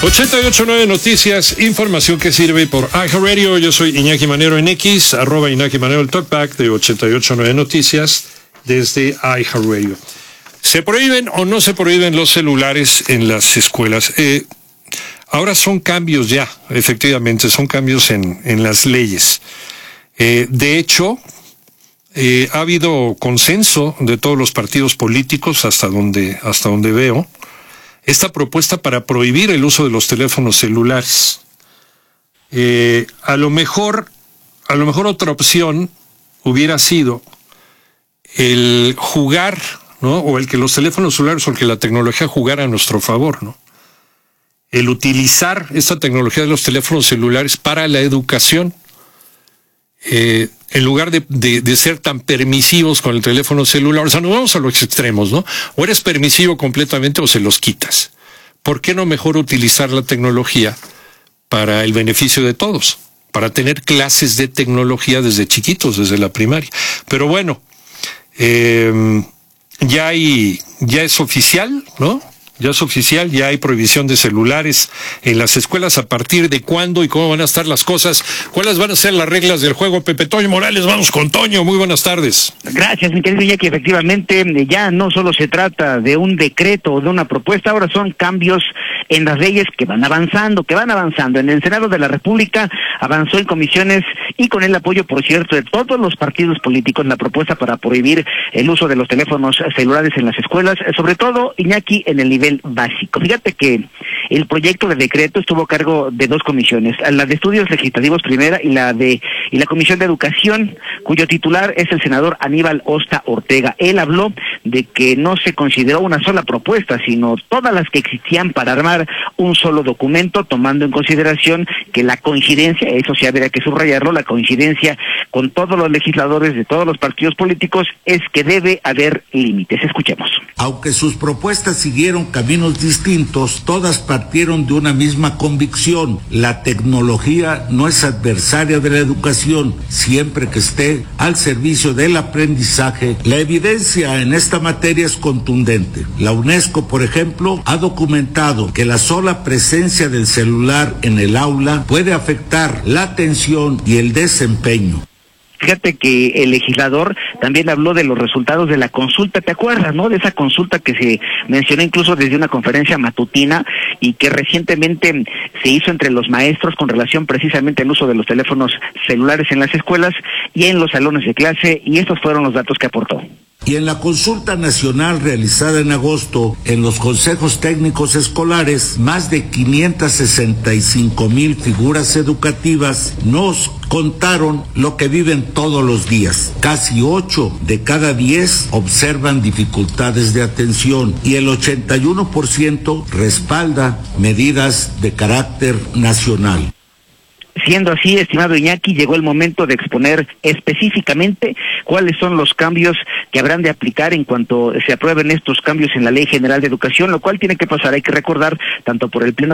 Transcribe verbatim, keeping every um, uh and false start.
ochenta y ocho punto nueve Noticias, información que sirve por iHeartRadio. Yo soy Iñaki Manero en X, arroba Iñaki Manero el talkback de ochenta y ocho punto nueve Noticias desde iHeartRadio. ¿Se prohíben o no se prohíben los celulares en las escuelas? Eh, ahora son cambios ya, efectivamente, son cambios en, en las leyes. Eh, de hecho, eh, ha habido consenso de todos los partidos políticos hasta donde, hasta donde veo, esta propuesta para prohibir el uso de los teléfonos celulares. Eh, a lo mejor, a lo mejor otra opción hubiera sido el jugar, ¿no? O el que los teléfonos celulares o el que la tecnología jugara a nuestro favor, ¿no? El utilizar esta tecnología de los teléfonos celulares para la educación, eh, en lugar de, de, de ser tan permisivos con el teléfono celular. O sea, nos vamos a los extremos, ¿no? O eres permisivo completamente o se los quitas. ¿Por qué no mejor utilizar la tecnología para el beneficio de todos? Para tener clases de tecnología desde chiquitos, desde la primaria. Pero bueno, eh, ya hay, ya es oficial, ¿no? Ya es oficial, ya hay prohibición de celulares en las escuelas. ¿A partir de cuándo y cómo van a estar las cosas? ¿Cuáles van a ser las reglas del juego? Pepe Toño Morales, vamos con Toño. Muy buenas tardes. Gracias, mi querido Iñaki. Efectivamente, ya no solo se trata de un decreto o de una propuesta, ahora son cambios en las leyes que van avanzando, que van avanzando. En el Senado de la República avanzó en comisiones y con el apoyo, por cierto, de todos los partidos políticos, la propuesta para prohibir el uso de los teléfonos celulares en las escuelas, sobre todo, Iñaki, en el nivel básico. Fíjate que el proyecto de decreto estuvo a cargo de dos comisiones, la de Estudios Legislativos primera y la de y la Comisión de Educación, cuyo titular es el senador Aníbal Osta Ortega. Él habló de que no se consideró una sola propuesta, sino todas las que existían para armar un solo documento, tomando en consideración que la coincidencia, eso sí habría que subrayarlo, la coincidencia con todos los legisladores de todos los partidos políticos es que debe haber límites. Escuchemos. Aunque sus propuestas siguieron caminos distintos, todas partieron de una misma convicción: la tecnología no es adversaria de la educación, siempre que esté al servicio del aprendizaje. La evidencia en esta materia es contundente. La UNESCO, por ejemplo, ha documentado que la sola presencia del celular en el aula puede afectar la atención y el desempeño. Fíjate que el legislador también habló de los resultados de la consulta, ¿te acuerdas, no? De esa consulta que se mencionó incluso desde una conferencia matutina y que recientemente se hizo entre los maestros con relación precisamente al uso de los teléfonos celulares en las escuelas y en los salones de clase, y estos fueron los datos que aportó. Y en la consulta nacional realizada en agosto en los consejos técnicos escolares, más de quinientas sesenta y cinco mil figuras educativas nos contaron lo que viven todos los días. Casi ocho de cada diez observan dificultades de atención y el ochenta y uno por ciento respalda medidas de carácter nacional. Siendo así, estimado Iñaki, llegó el momento de exponer específicamente cuáles son los cambios que habrán de aplicar en cuanto se aprueben estos cambios en la Ley General de Educación, lo cual tiene que pasar, hay que recordar, tanto por el Pleno